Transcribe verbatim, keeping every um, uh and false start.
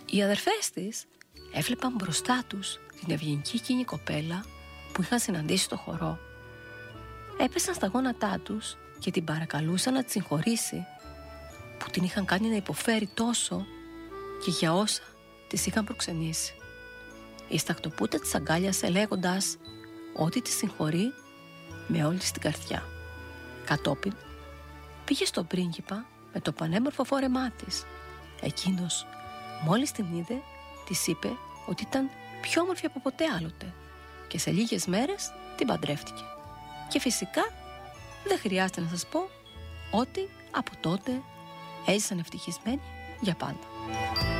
Οι αδερφές της έβλεπαν μπροστά τους την ευγενική εκείνη κοπέλα που είχαν συναντήσει στο χορό. Έπεσαν στα γόνατά τους και την παρακαλούσαν να τη συγχωρήσει που την είχαν κάνει να υποφέρει τόσο και για όσα τις είχαν προξενήσει. Η στακτοπούτα της αγκάλιασε λέγοντας ότι τη συγχωρεί με όλη της την καρδιά. Κατόπιν πήγε στον πρίγκιπα με το πανέμορφο φόρεμά της. Εκείνος μόλις την είδε της είπε ότι ήταν πιο όμορφη από ποτέ άλλοτε και σε λίγες μέρες την παντρεύτηκε. Και φυσικά δεν χρειάζεται να σας πω ότι από τότε έζησαν ευτυχισμένοι για πάντα.